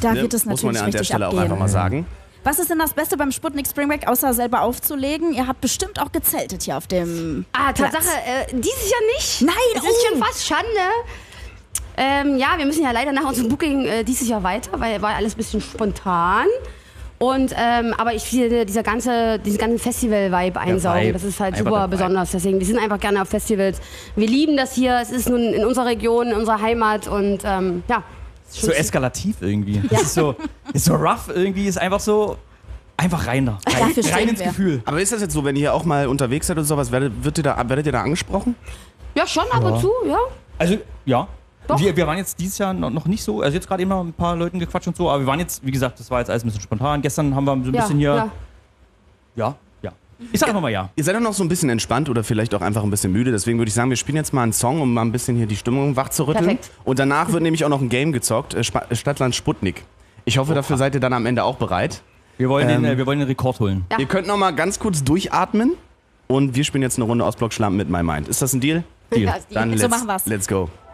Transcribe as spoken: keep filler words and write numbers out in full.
Da ne? wird es Muss man natürlich ja an der richtig Stelle auch abgehen. einfach mal sagen. Was ist denn das Beste beim Sputnik Spring Break, außer selber aufzulegen? Ihr habt bestimmt auch gezeltet hier auf dem Ah, Platz. Tatsache, äh, dieses Jahr nicht. Nein, Es oh. ist schon fast Schande. Ähm, ja, wir müssen ja leider nach unserem Booking äh, dieses Jahr weiter, weil war alles ein bisschen spontan. Und, ähm, aber ich will dieser ganze, diesen ganzen Festival-Vibe einsaugen. Vibe. Das ist halt Einfach super der Vibe. besonders. Deswegen, wir sind einfach gerne auf Festivals. Wir lieben das hier. Es ist nun in unserer Region, in unserer Heimat und ähm, ja. ist schon So eskalativ irgendwie. Das ist so, ist so rough irgendwie, ist einfach so, einfach rein da. Rein, Dafür stehen rein ins wir. Gefühl. Aber ist das jetzt so, wenn ihr auch mal unterwegs seid oder sowas, werdet, wird ihr da, werdet ihr da angesprochen? Ja, schon ab Ja. und zu, ja. Also, ja. Doch. Wir, wir waren jetzt dieses Jahr noch, noch nicht so, also jetzt gerade eben noch mit ein paar Leuten gequatscht und so, aber wir waren jetzt, wie gesagt, das war jetzt alles ein bisschen spontan. Gestern haben wir so ein ja, bisschen hier, ja. ja, ja. Ich sag einfach mal ja. Ihr seid doch noch so ein bisschen entspannt oder vielleicht auch einfach ein bisschen müde. Deswegen würde ich sagen, wir spielen jetzt mal einen Song, um mal ein bisschen hier die Stimmung wach zu rütteln. Perfekt. Und danach wird nämlich auch noch ein Game gezockt, äh, Spa- Stadtland Sputnik. Ich hoffe, dafür seid ihr dann am Ende auch bereit. Wir wollen, Ähm, den, äh, wir wollen den Rekord holen. Ja. Ihr könnt noch mal ganz kurz durchatmen und wir spielen jetzt eine Runde Ostblock Schlampen mit My Mind. Ist das ein Deal? Deal. Ja, ist die- Dann So let's, machen wir's. let's go.